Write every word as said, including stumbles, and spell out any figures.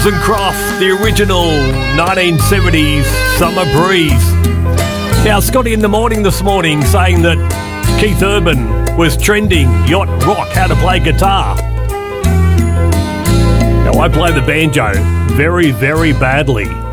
Croft, the original nineteen seventies Summer Breeze. Now, Scotty in the morning this morning saying that Keith Urban was trending yacht rock, how to play guitar. Now, I play the banjo very, very badly.